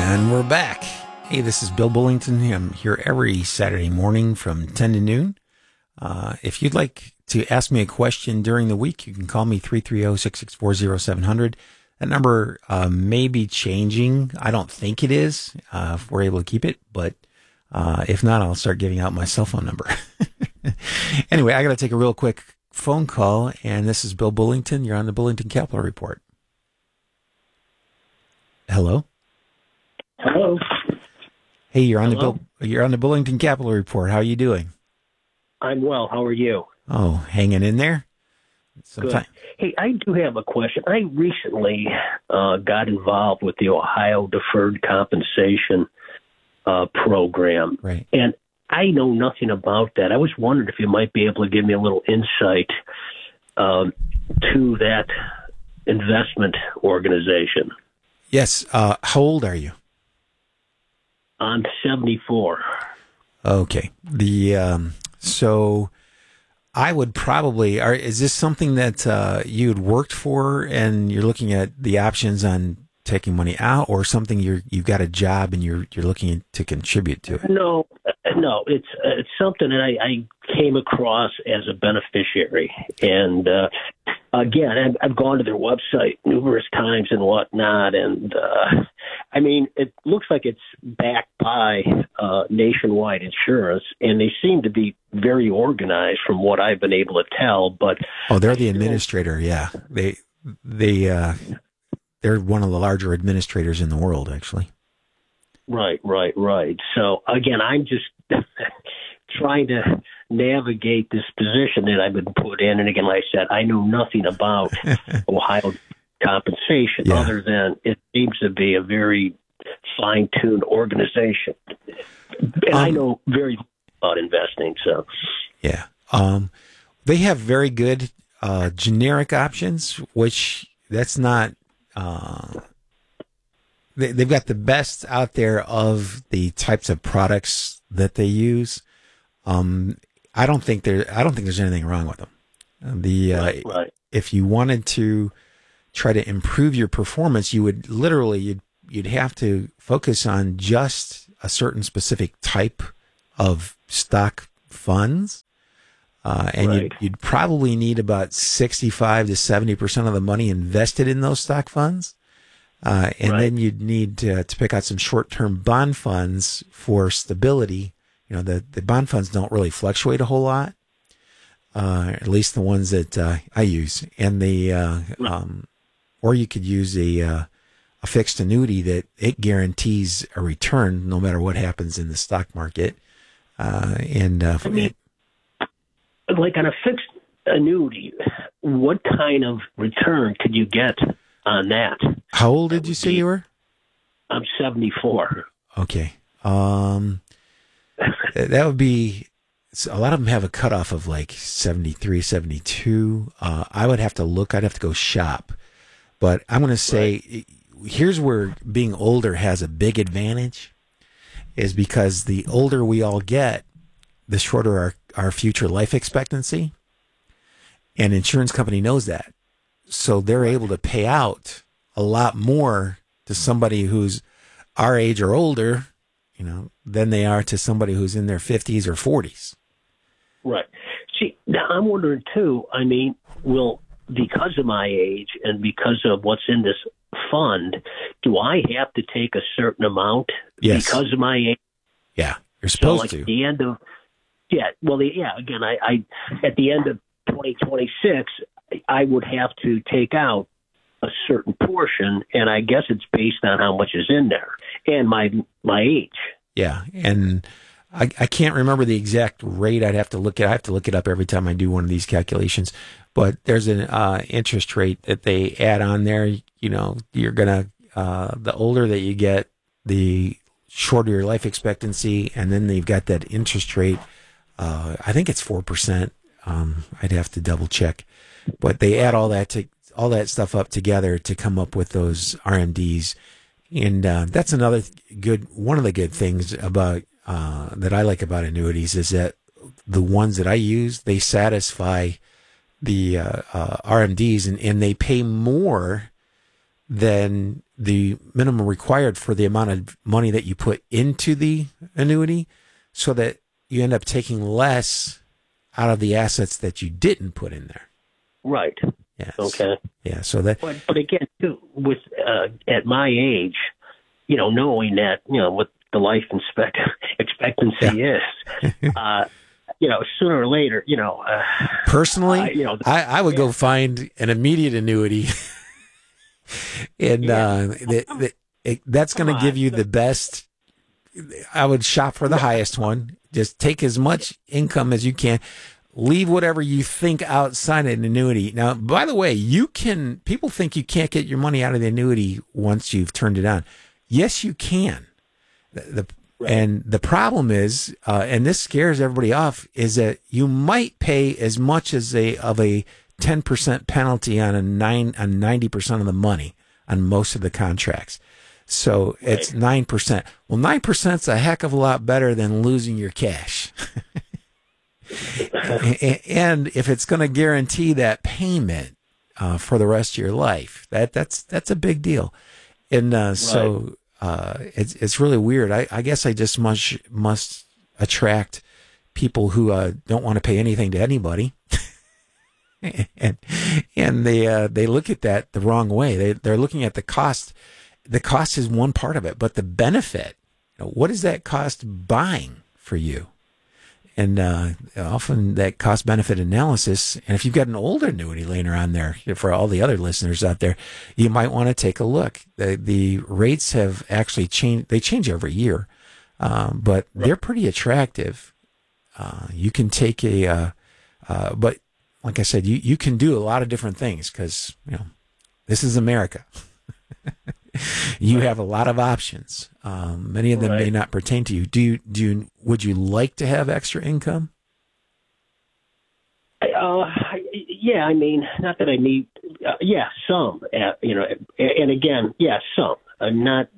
And we're back. Hey, this is Bill Bullington. I'm here every Saturday morning from 10 to noon. If you'd like to ask me a question during the week, you can call me 330-664-0700. That number may be changing. I don't think it is, if we're able to keep it. But if not, I'll start giving out my cell phone number. Anyway, I got to take a real quick phone call. And this is Bill Bullington. You're on the Bullington Capital Report. Hello? Hello. Hey, you're on the Bullington Capital Report. How are you doing? I'm well. How are you? Oh, hanging in there? Good. Hey, I do have a question. I recently got involved with the Ohio Deferred Compensation Program. Right. And I know nothing about that. I was wondering if you might be able to give me a little insight to that investment organization. Yes. How old are you? I'm 74. Okay. So I would probably, is this something that you had worked for and you're looking at the options on taking money out, or something you've got a job and you're looking to contribute to it? No, it's something that I came across as a beneficiary. And again, I've gone to their website numerous times and whatnot. And I mean, it looks like it's backed by Nationwide Insurance, and they seem to be very organized from what I've been able to tell. But they're the administrator. Yeah, they're one of the larger administrators in the world, actually. Right. So again, I'm just trying to navigate this position that I've been put in. And again, like I said, I know nothing about Ohio compensation other than it seems to be a very fine-tuned organization. And I know very little about investing. So, yeah. They have very good generic options, which that's not... They've got the best out there of the types of products that they use. I don't think there's anything wrong with them. Right. If you wanted to try to improve your performance, you would literally you'd have to focus on just a certain specific type of stock funds. And you'd probably need about 65 to 70% of the money invested in those stock funds. Then you'd need to pick out some short-term bond funds for stability. You know, the bond funds don't really fluctuate a whole lot, at least the ones that I use. And or you could use a fixed annuity that it guarantees a return no matter what happens in the stock market. Like on a fixed annuity, what kind of return could you get on that? How old did you say you were? I'm 74. Okay. That would be, a lot of them have a cutoff of like 73, 72. I would have to look, I'd have to go shop. But I'm going to say, here's where being older has a big advantage, is because the older we all get, the shorter our future life expectancy. And insurance company knows that. So they're able to pay out a lot more to somebody who's our age or older, than they are to somebody who's in their 50s or 40s. Right. See, now I'm wondering too, because of my age and because of what's in this fund, do I have to take a certain amount because of my age? Yeah, you're supposed to. At the end of, again, I at the end of 2026, I would have to take out a certain portion, and I guess it's based on how much is in there and my age. Yeah, and I can't remember the exact rate. I have to look it up every time I do one of these calculations. But there's an interest rate that they add on there. You're gonna the older that you get, the shorter your life expectancy, and then they've got that interest rate. I think it's 4%. I'd have to double check, but they add all that stuff up together to come up with those RMDs, and that's one of the good things about that I like about annuities is that the ones that I use, they satisfy the RMDs, and they pay more than the minimum required for the amount of money that you put into the annuity, so that you end up taking less out of the assets that you didn't put in there. Right. Yes. Okay. Yeah. So that. But again, too, with at my age, knowing that what the life expectancy is, sooner or later, personally, I would go find an immediate annuity, and that's going to give you the best. I would shop for the highest one. Just take as much income as you can. Leave whatever you think outside an annuity. Now, by the way, people think you can't get your money out of the annuity once you've turned it on. Yes, you can. And the problem is, and this scares everybody off, is that you might pay as much as a 10% penalty on 90% of the money on most of the contracts. So it's 9%. Well, 9% is a heck of a lot better than losing your cash. And if it's going to guarantee that payment for the rest of your life, that's a big deal. And so it's really weird. I guess I just must attract people who don't want to pay anything to anybody, and they look at that the wrong way. They're looking at the cost. The cost is one part of it, but the benefit. What is that cost buying for you? And often that cost-benefit analysis, and if you've got an older annuity laying around there, for all the other listeners out there, you might want to take a look. The rates have actually changed. They change every year, but they're pretty attractive. You can take but like I said, you can do a lot of different things because, this is America. You have a lot of options. Many of them may not pertain to you. Would you like to have extra income? Yeah, I mean, not that I need. Some. And again, some. I'm not.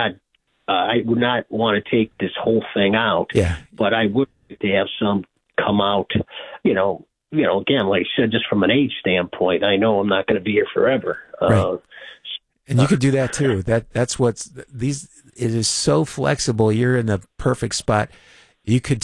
I would not want to take this whole thing out. Yeah. But I would like to have some come out. Again, like I said, just from an age standpoint, I know I'm not going to be here forever. Right. And you could do that too. That's what's these. It is so flexible. You're in the perfect spot. You could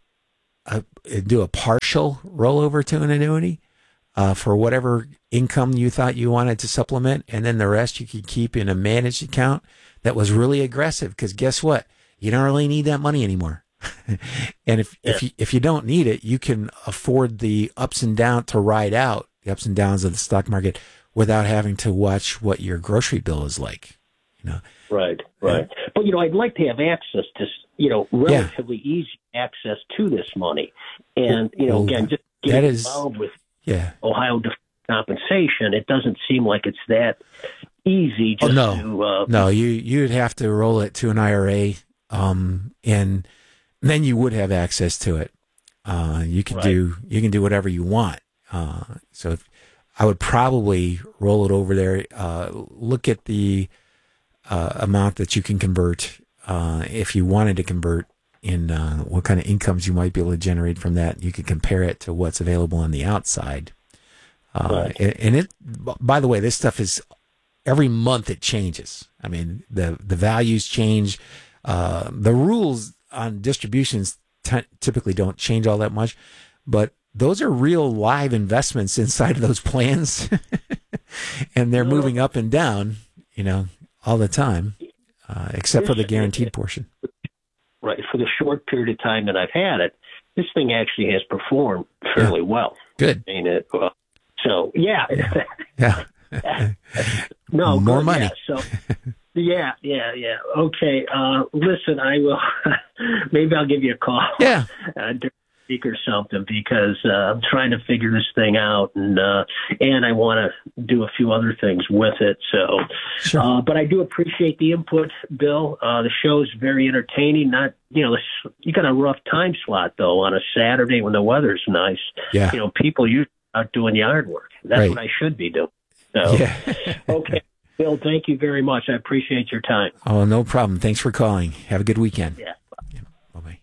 do a partial rollover to an annuity for whatever income you thought you wanted to supplement, and then the rest you could keep in a managed account that was really aggressive. Because guess what? You don't really need that money anymore. And if you don't need it, you can afford the ups and downs to ride out the ups and downs of the stock market without having to watch what your grocery bill is like, Right. But, I'd like to have access to, relatively easy access to this money. And, again, just getting involved with Ohio compensation, it doesn't seem like it's that easy. No, you'd have to roll it to an IRA, and then you would have access to it. You can do whatever you want. So I would probably roll it over there. Look at the amount that you can convert if you wanted to convert, in what kind of incomes you might be able to generate from that. You could compare it to what's available on the outside. And it, by the way, this stuff is every month it changes. I mean, the values change. The rules on distributions typically don't change all that much, but those are real live investments inside of those plans, and they're moving up and down, all the time, except for the guaranteed portion. Right. For the short period of time that I've had it, this thing actually has performed fairly well. Good. I mean, so, yeah. No, more money. Yeah. So, yeah. Okay. Listen, I will. Maybe I'll give you a call. Yeah. Week or something, because I'm trying to figure this thing out, and I want to do a few other things with it. So, sure. But I do appreciate the input, Bill. The show's very entertaining. Not, you got a rough time slot though on a Saturday when the weather's nice. Yeah. People usually out doing yard work. That's what I should be doing. So, okay, Bill, thank you very much. I appreciate your time. Oh, no problem. Thanks for calling. Have a good weekend. Yeah. Bye-bye.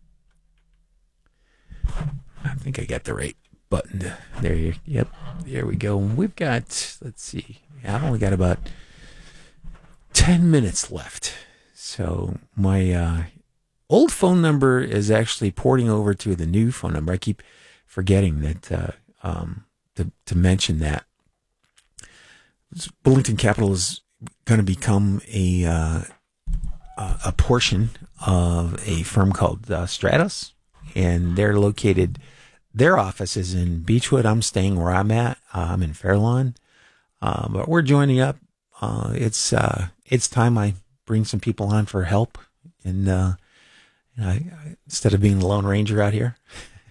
I think I got the right button. There we go. We've got, let's see. I've only got about 10 minutes left. So my old phone number is actually porting over to the new phone number. I keep forgetting that to mention that. Bullington Capital is going to become a portion of a firm called Stratos, and they're located. Their office is in Beechwood. I'm staying where I'm at. I'm in Fairlawn, but we're joining up. It's time I bring some people on for help, and instead of being the Lone Ranger out here.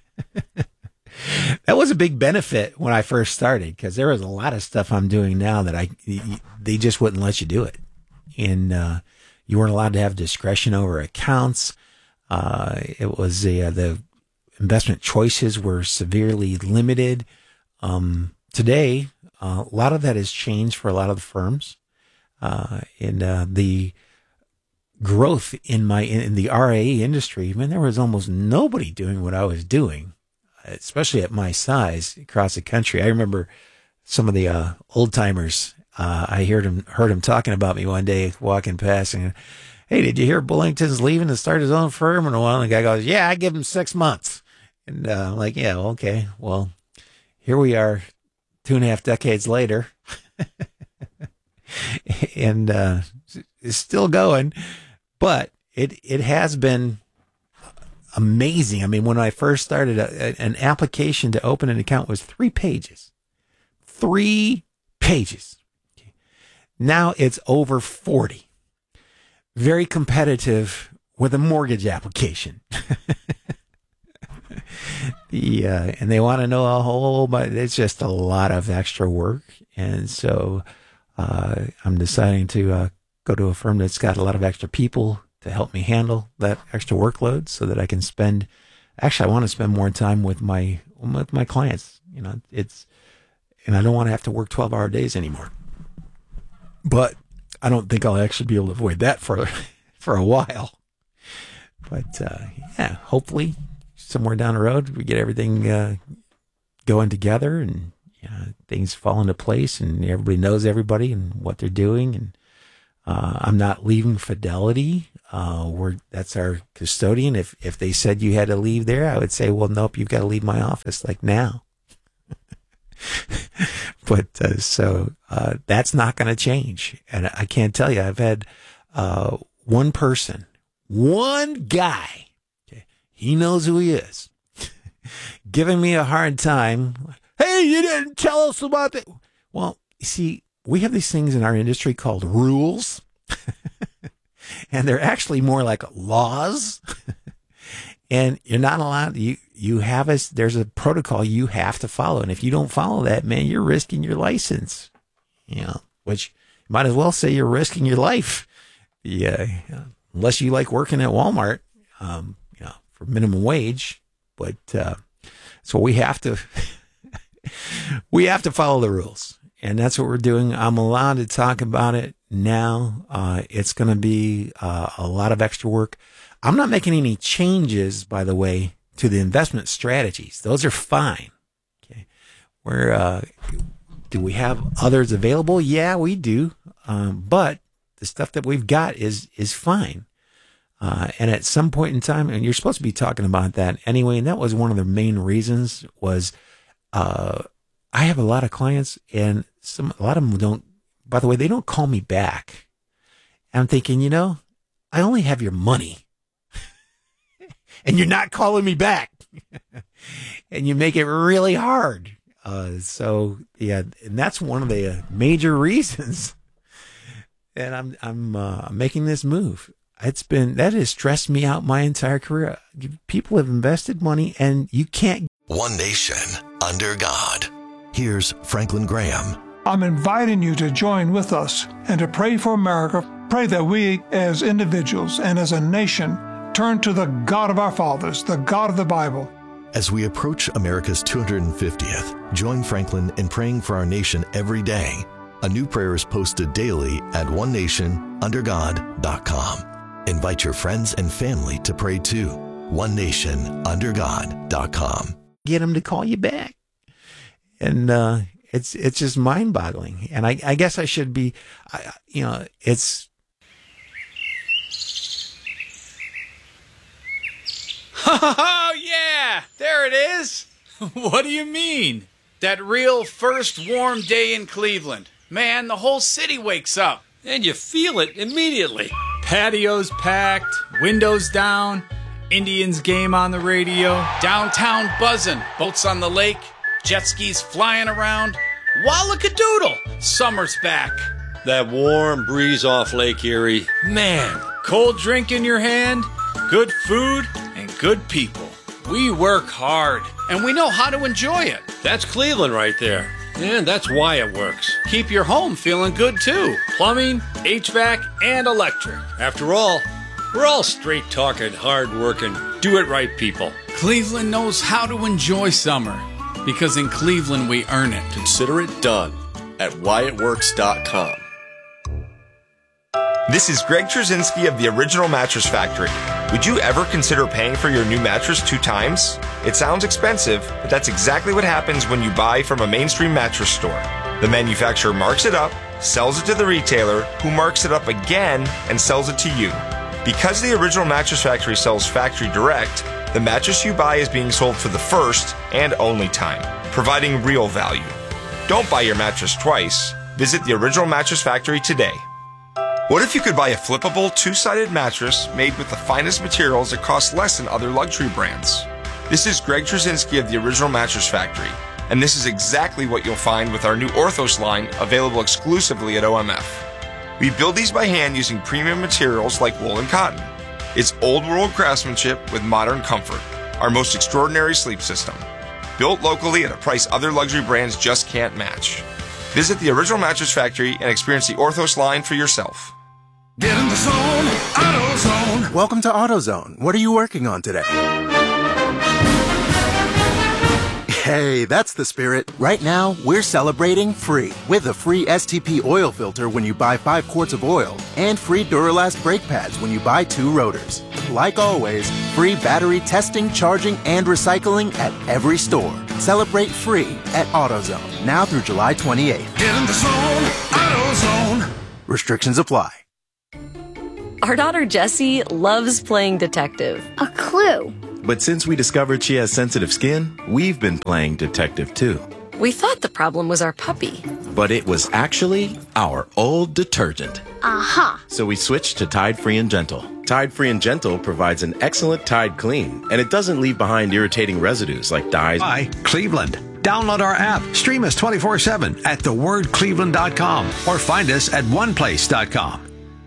That was a big benefit when I first started, because there was a lot of stuff I'm doing now that they just wouldn't let you do it. And you weren't allowed to have discretion over accounts. It was the investment choices were severely limited. Today, a lot of that has changed for a lot of the firms. And the growth in the RIA industry, man, there was almost nobody doing what I was doing, especially at my size across the country. I remember some of the old timers. I heard him talking about me one day walking past, and, hey, did you hear Bullington's leaving to start his own firm? And the guy goes, yeah, I give him 6 months. And I'm like, yeah, okay. Well, here we are 2.5 decades later. And it's still going, but it has been amazing. I mean, when I first started, an application to open an account was 3 pages. 3 pages. Okay. Now it's over 40. Very competitive with a mortgage application. And they want to know a whole, but it's just a lot of extra work. And so I'm deciding to go to a firm that's got a lot of extra people to help me handle that extra workload, so that I can I want to spend more time with my clients. You know, and I don't want to have to work 12-hour days anymore. But I don't think I'll actually be able to avoid that for a while. But yeah, hopefully somewhere down the road we get everything going together, and things fall into place, and everybody knows everybody and what they're doing. And I'm not leaving Fidelity. That's our custodian. If they said you had to leave there, I would say, well, nope, you've got to leave my office like now. But so that's not going to change. And I can't tell you, I've had one guy, okay, he knows who he is, giving me a hard time. Hey, you didn't tell us about that. Well, you see, we have these things in our industry called rules, and they're actually more like laws. And you're not allowed, there's a protocol you have to follow. And if you don't follow that, man, you're risking your license, which you might as well say you're risking your life. Yeah. Unless you like working at Walmart, for minimum wage. But, so we have to, follow the rules, and that's what we're doing. I'm allowed to talk about it now. It's going to be a lot of extra work. I'm not making any changes, by the way, to the investment strategies. Those are fine. Okay. Do we have others available? Yeah, we do. But the stuff that we've got is fine. And at some point in time, and you're supposed to be talking about that anyway, and that was one of the main reasons was, I have a lot of clients, and a lot of them don't, by the way, they don't call me back. And I'm thinking, I only have your money. And you're not calling me back. And you make it really hard. So yeah, and that's one of the major reasons. And I'm making this move. That has stressed me out my entire career. People have invested money, and you can't. One nation under God. Here's Franklin Graham. I'm inviting you to join with us and to pray for America. Pray that we as individuals and as a nation turn to the God of our fathers, the God of the Bible. As we approach America's 250th, join Franklin in praying for our nation every day. A new prayer is posted daily at onenationundergod.com. Invite your friends and family to pray too. onenationundergod.com. Get them to call you back. And it's just mind-boggling. And I guess I should be, it's Oh, yeah, there it is. What do you mean? That real first warm day in Cleveland. Man, the whole city wakes up. And you feel it immediately. Patios packed, windows down, Indians game on the radio, downtown buzzing, boats on the lake, jet skis flying around. Wallakadoodle, summer's back. That warm breeze off Lake Erie. Man, cold drink in your hand, good food, and good people. We work hard, and we know how to enjoy it. That's Cleveland right there. And that's why it works. Keep your home feeling good, too. Plumbing, HVAC, and electric. After all, we're all straight-talking, hard-working, do-it-right people. Cleveland knows how to enjoy summer, because in Cleveland we earn it. Consider it done at whyitworks.com. This is Greg Trzynski of the Original Mattress Factory. Would you ever consider paying for your new mattress 2 times? It sounds expensive, but that's exactly what happens when you buy from a mainstream mattress store. The manufacturer marks it up, sells it to the retailer, who marks it up again and sells it to you. Because the Original Mattress Factory sells factory direct, the mattress you buy is being sold for the first and only time, providing real value. Don't buy your mattress twice. Visit the Original Mattress Factory today. What if you could buy a flippable 2-sided mattress made with the finest materials that cost less than other luxury brands? This is Greg Trzynski of the Original Mattress Factory, and this is exactly what you'll find with our new Orthos line available exclusively at OMF. We build these by hand using premium materials like wool and cotton. It's old-world craftsmanship with modern comfort, our most extraordinary sleep system. Built locally at a price other luxury brands just can't match. Visit the Original Mattress Factory and experience the Orthos line for yourself. Get in the zone, AutoZone. Welcome to AutoZone. What are you working on today? Hey, that's the spirit. Right now, we're celebrating free with a free STP oil filter when you buy 5 quarts of oil and free Duralast brake pads when you buy 2 rotors. Like always, free battery testing, charging, and recycling at every store. Celebrate free at AutoZone now through July 28th. Get in the zone, AutoZone. Restrictions apply. Our daughter Jessie loves playing detective. A clue. But since we discovered she has sensitive skin, we've been playing detective too. We thought the problem was our puppy. But it was actually our old detergent. Aha! So we switched to Tide Free and Gentle. Tide Free and Gentle provides an excellent Tide clean, and it doesn't leave behind irritating residues like dyes. Hi, Cleveland. Download our app. Stream us 24/7 at thewordcleveland.com or find us at oneplace.com.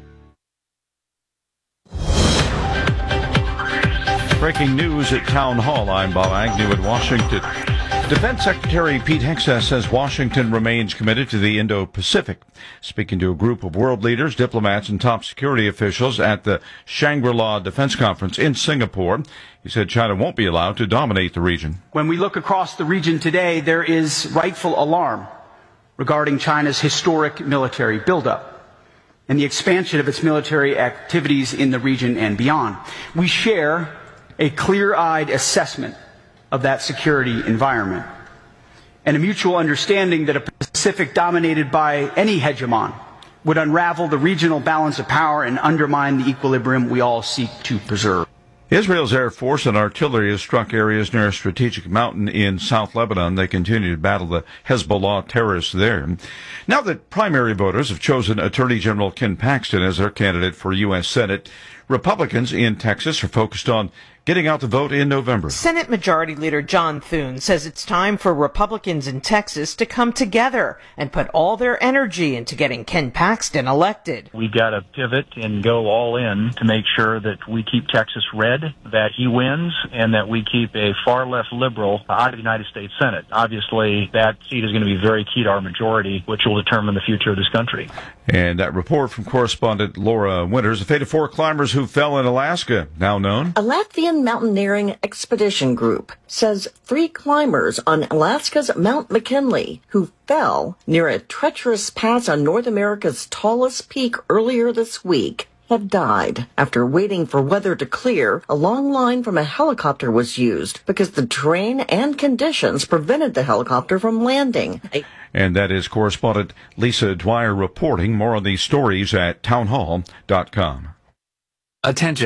Breaking news at Town Hall. I'm Bob Agnew in Washington. Defense Secretary Pete Hegseth says Washington remains committed to the Indo-Pacific. Speaking to a group of world leaders, diplomats, and top security officials at the Shangri-La Defense Conference in Singapore, he said China won't be allowed to dominate the region. When we look across the region today, there is rightful alarm regarding China's historic military buildup and the expansion of its military activities in the region and beyond. We share a clear-eyed assessment of that security environment and a mutual understanding that a Pacific dominated by any hegemon would unravel the regional balance of power and undermine the equilibrium we all seek to preserve. Israel's Air Force and artillery has struck areas near a strategic mountain in South Lebanon. They continue to battle the Hezbollah terrorists there. Now that primary voters have chosen Attorney General Ken Paxton as their candidate for U.S. Senate, Republicans in Texas are focused on getting out the vote in November. Senate Majority Leader John Thune says it's time for Republicans in Texas to come together and put all their energy into getting Ken Paxton elected. We got to pivot and go all in to make sure that we keep Texas red, that he wins, and that we keep a far left liberal out of the United States Senate. Obviously, that seat is going to be very key to our majority, which will determine the future of this country. And that report from correspondent Laura Winters. The fate of 4 climbers who fell in Alaska, now known. A Latvian mountaineering expedition group says 3 climbers on Alaska's Mount McKinley who fell near a treacherous pass on North America's tallest peak earlier this week have died. After waiting for weather to clear, a long line from a helicopter was used because the terrain and conditions prevented the helicopter from landing. And that is correspondent Lisa Dwyer reporting. More on these stories at townhall.com. Attention.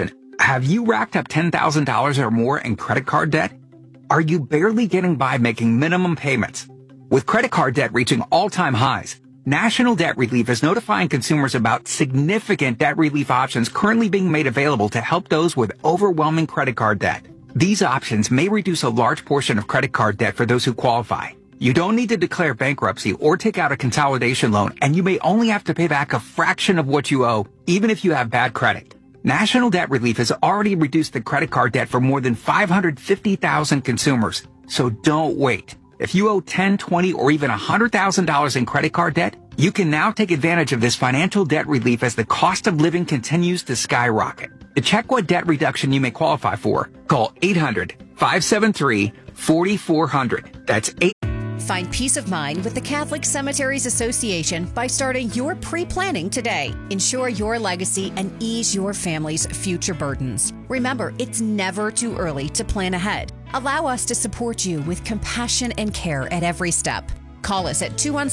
Have you racked up $10,000 or more in credit card debt? Are you barely getting by making minimum payments? With credit card debt reaching all-time highs, National Debt Relief is notifying consumers about significant debt relief options currently being made available to help those with overwhelming credit card debt. These options may reduce a large portion of credit card debt for those who qualify. You don't need to declare bankruptcy or take out a consolidation loan, and you may only have to pay back a fraction of what you owe, even if you have bad credit. National Debt Relief has already reduced the credit card debt for more than 550,000 consumers. So don't wait. If you owe $10, $20, or even $100,000 in credit card debt, you can now take advantage of this financial debt relief as the cost of living continues to skyrocket. To check what debt reduction you may qualify for, call 800-573-4400. That's 800. Find peace of mind with the Catholic Cemeteries Association by starting your pre-planning today. Ensure your legacy and ease your family's future burdens. Remember, it's never too early to plan ahead. Allow us to support you with compassion and care at every step. Call us at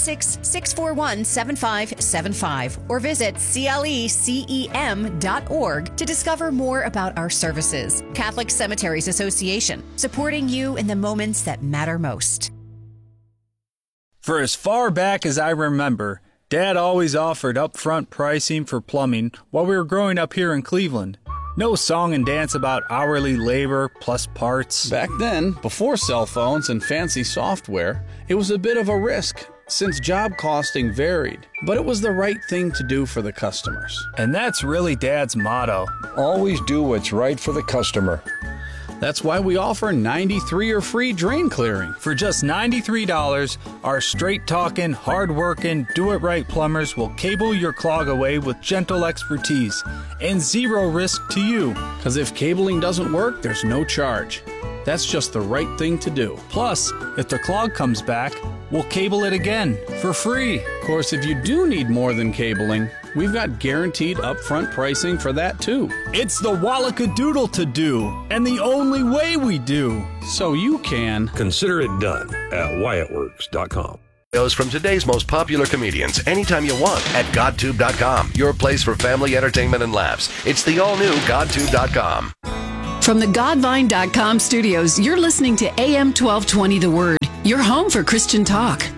216-641-7575 or visit clecem.org to discover more about our services. Catholic Cemeteries Association, supporting you in the moments that matter most. For as far back as I remember, Dad always offered upfront pricing for plumbing while we were growing up here in Cleveland. No song and dance about hourly labor plus parts. Back then, before cell phones and fancy software, it was a bit of a risk since job costing varied, but it was the right thing to do for the customers. And that's really Dad's motto. Always do what's right for the customer. That's why we offer 93 or free drain clearing. For just $93, our straight-talking, hard-working, do-it-right plumbers will cable your clog away with gentle expertise and zero risk to you. Because if cabling doesn't work, there's no charge. That's just the right thing to do. Plus, if the clog comes back, we'll cable it again for free. Of course, if you do need more than cabling, we've got guaranteed upfront pricing for that too. It's the Wallacadoodle to do, and the only way we do. So you can consider it done at WyattWorks.com. From today's most popular comedians anytime you want at GodTube.com, your place for family entertainment and laughs. It's the all-new GodTube.com. From the Godvine.com studios, you're listening to AM 1220 The Word, your home for Christian talk.